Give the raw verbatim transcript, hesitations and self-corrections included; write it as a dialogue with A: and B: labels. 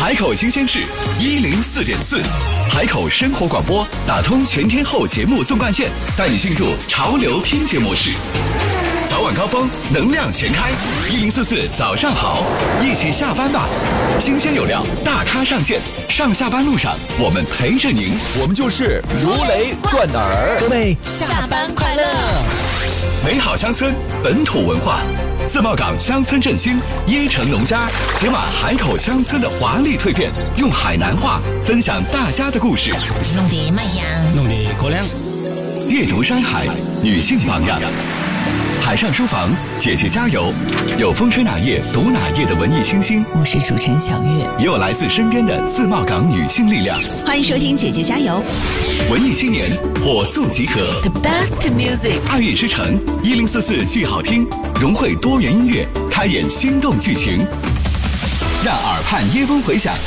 A: 海口新鲜事一零四点四，海口生活广播打通全天候节目纵贯线，带你进入潮流听觉模式。早晚高峰，能量全开，一零四四早上好，一起下班吧。新鲜有料，大咖上线，上下班路上我们陪着您，
B: 我们就是如雷贯耳。
C: 各位下班快乐！
A: 美好乡村，本土文化。自贸港乡村振兴，椰城农家解码海口乡村的华丽蜕变，用海南话分享大家的故事。
C: 弄得麦香，
B: 弄得口粮。
A: 阅读山海，女性榜样。海上书房，姐姐加油！有风吹哪页读哪页的文艺清新，
C: 我是主持人小月，
A: 也有来自身边的自贸港女性力量。
D: 欢迎收听姐姐加油！
A: 文艺青年火速集合
D: The best music，
A: 爱乐之城一零四四剧好听，融汇多元音乐，开演心动剧情，让耳畔椰风回响。